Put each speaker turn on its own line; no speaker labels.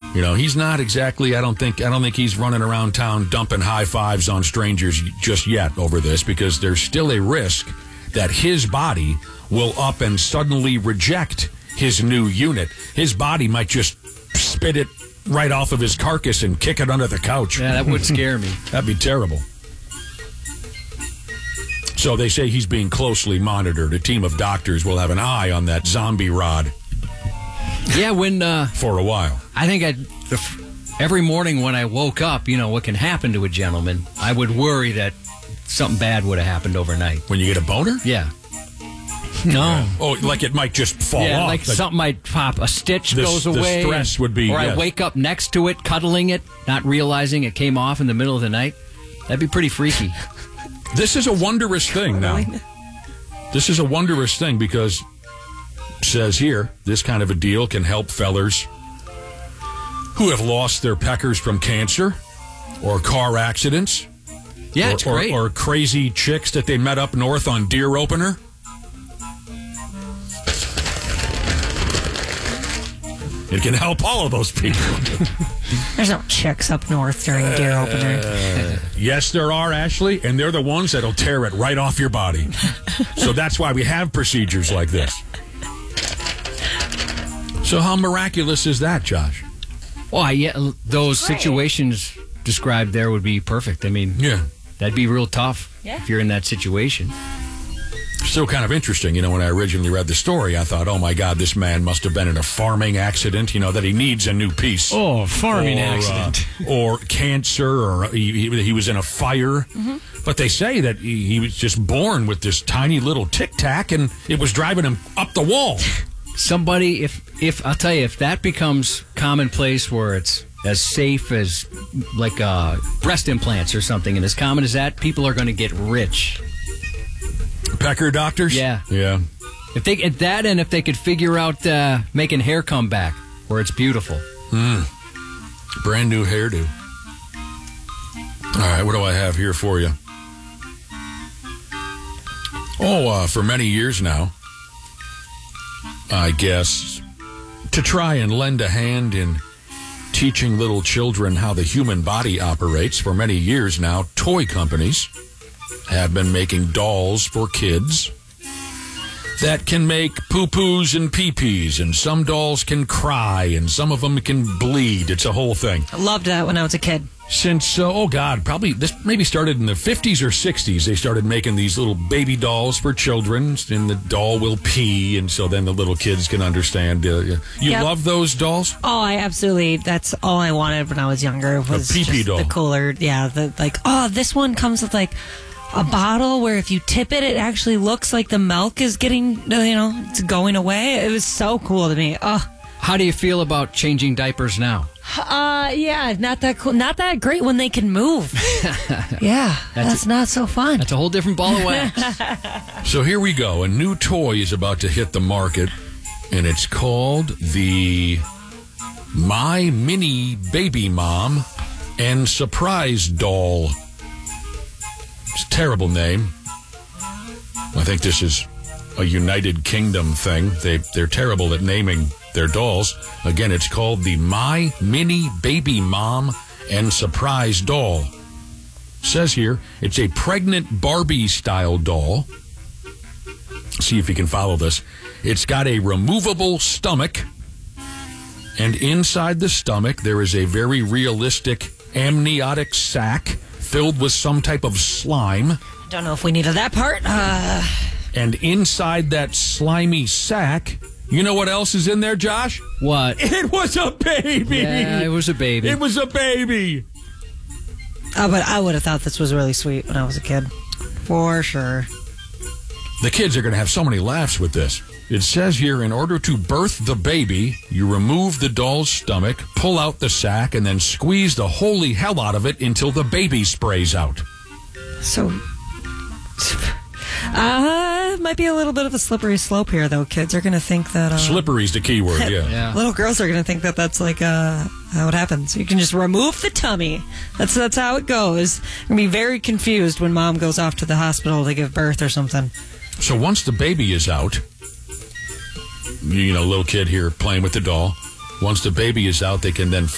You know, he's not exactly, I don't think he's running around town dumping high fives on strangers just yet over this, because there's still a risk that his body will up and suddenly reject his new unit. His body might just spit it right off of his carcass and kick it under the couch.
Yeah, that would scare me.
That'd be terrible. So they say he's being closely monitored. A team of doctors will have an eye on that zombie rod.
Yeah,
for a while.
I think every morning when I woke up, you know, what can happen to a gentleman, I would worry that something bad would have happened overnight.
When you get a boner?
Yeah. No.
Yeah. Oh, like it might just fall off.
Like something might pop. A stitch goes away.
The stress would be...
Or I wake up next to it, cuddling it, not realizing it came off in the middle of the night. That'd be pretty freaky.
This is a wondrous thing now. This is a wondrous thing because, says here, this kind of a deal can help fellers who have lost their peckers from cancer or car accidents.
Yeah, it's great.
Or crazy chicks that they met up north on deer opener. It can help all of those people.
There's no chicks up north during deer opener.
Yes, there are, Ashley, and they're the ones that'll tear it right off your body. So that's why we have procedures like this. So how miraculous is that, Josh?
Well, yeah, those situations described there would be perfect. I mean,
yeah,
that'd be real tough if you're in that situation.
Still kind of interesting. You know, when I originally read the story, I thought, oh, my God, this man must have been in a farming accident, you know, that he needs a new piece.
Oh, farming accident.
Or cancer, or he was in a fire. Mm-hmm. But they say that he was just born with this tiny little tic-tac, and it was driving him up the wall.
Somebody, if I'll tell you, if that becomes commonplace where it's as safe as like breast implants or something, and as common as that, people are going to get rich.
Pecker doctors?
Yeah.
Yeah.
If they get that, and if they could figure out making hair come back where it's beautiful.
Brand new hairdo. All right, what do I have here for you? Oh, for many years now, I guess, to try and lend a hand in teaching little children how the human body operates, for many years now, toy companies have been making dolls for kids that can make poo-poos and pee-pees, and some dolls can cry, and some of them can bleed. It's a whole thing.
I loved that when I was a kid.
Since, probably this maybe started in the 50s or 60s, they started making these little baby dolls for children, and the doll will pee, and so then the little kids can understand. You love those dolls?
Oh, I absolutely. That's all I wanted when I was younger. Was
a pee-pee doll.
The cooler, this one comes with like a bottle where if you tip it, it actually looks like the milk is getting, it's going away. It was so cool to me. Oh.
How do you feel about changing diapers now?
Yeah, not that cool. Not that great when they can move. Yeah, that's not so fun.
That's a whole different ball of wax.
So here we go. A new toy is about to hit the market, and it's called the My Mini Baby Mom and Surprise Doll. It's a terrible name. I think this is a United Kingdom thing. They're terrible at naming their dolls. Again, it's called the My Mini Baby Mom and Surprise Doll. Says here, it's a pregnant Barbie-style doll. See if you can follow this. It's got a removable stomach, and inside the stomach there is a very realistic amniotic sac filled with some type of slime.
Don't know if we needed that part.
And inside that slimy sack, you know what else is in there, Josh?
What?
It was a baby.
Yeah, it was a baby.
It was a baby.
Oh, but I would have thought this was really sweet when I was a kid. For sure.
The kids are going to have so many laughs with this. It says here, in order to birth the baby, you remove the doll's stomach, pull out the sack, and then squeeze the holy hell out of it until the baby sprays out.
So... might be a little bit of a slippery slope here, though. Kids are going to think that...
Slippery's the key word, yeah.
Little girls are going to think that that's like how it happens. You can just remove the tummy. That's how it goes. You're going to be very confused when mom goes off to the hospital to give birth or something.
So once the baby is out, little kid here playing with the doll, once the baby is out, they can then